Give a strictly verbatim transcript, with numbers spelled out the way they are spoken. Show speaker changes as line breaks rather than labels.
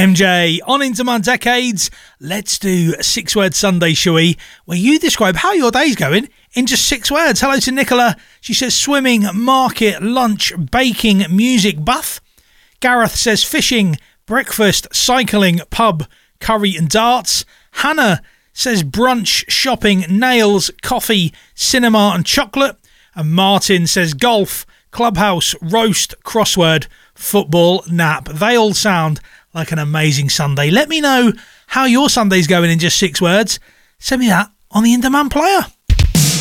M J on Into My Decades. Let's do Six Word Sunday, shall we? Where you describe how your day's going in just six words. Hello to Nicola. She says swimming, market, lunch, baking, music, bath. Gareth says fishing, breakfast, cycling, pub, curry and darts. Hannah says brunch, shopping, nails, coffee, cinema and chocolate. And Martin says golf, clubhouse, roast, crossword, football, nap. They all sound like an amazing Sunday. Let me know how your Sunday's going in just six words. Send me that on the In Demand player.